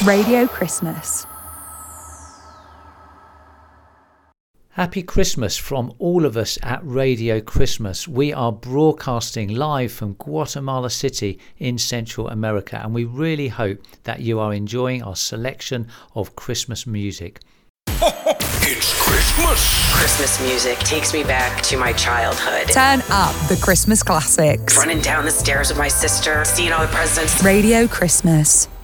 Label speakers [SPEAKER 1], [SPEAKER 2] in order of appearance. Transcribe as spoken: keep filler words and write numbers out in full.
[SPEAKER 1] Radio Christmas.
[SPEAKER 2] Happy Christmas from all of us at Radio Christmas. We are broadcasting live from Guatemala City in Central America, and we really hope that you are enjoying our selection of Christmas music.
[SPEAKER 3] It's Christmas!
[SPEAKER 4] Christmas music takes me back to my childhood.
[SPEAKER 1] Turn up the Christmas classics.
[SPEAKER 4] Running down the stairs with my sister, seeing all the presents.
[SPEAKER 1] Radio Christmas.